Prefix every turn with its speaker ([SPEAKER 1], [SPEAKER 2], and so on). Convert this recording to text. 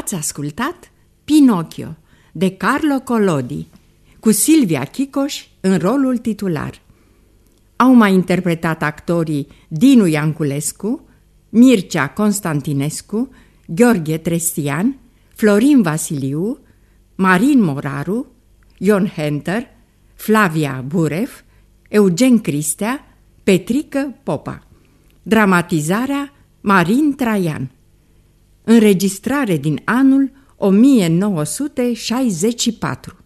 [SPEAKER 1] Ați ascultat Pinocchio de Carlo Collodi, cu Silvia Chicoș în rolul titular. Au mai interpretat actorii Dinu Ianculescu, Mircea Constantinescu, Gheorghe Trestian, Florin Vasiliu, Marin Moraru, Ion Henter, Flavia Buref, Eugen Cristea, Petrică Popa. Dramatizarea Marin Traian. Înregistrare din anul 1964.